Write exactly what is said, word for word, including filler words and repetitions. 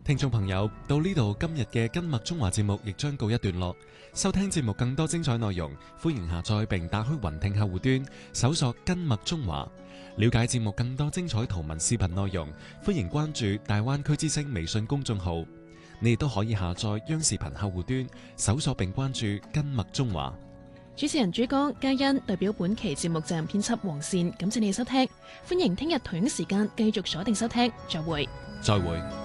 聽眾朋友，到呢度今日嘅跟麥中華節目亦將告一段落。收聽節目更多精彩內容，歡迎下載並打開雲聽客戶端，搜索跟麥中華。了解節目更多精彩圖文視頻內容，歡迎關注大灣區之聲微信公眾號。你亦都可以下載央視頻客戶端，搜索並關注跟麥中華。 主持人朱江、嘉欣代表本期節目責任編輯黃善，感謝你收聽。歡迎聽日同樣時間繼續鎖定收聽，再會。 再會。